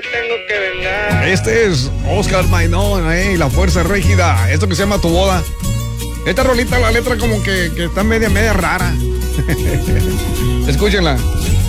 me tengo que vengar. Este es Oscar Maynón, la fuerza rígida. Esto que se llama Tu Boda. Esta rolita, la letra como que está media rara. Escúchenla.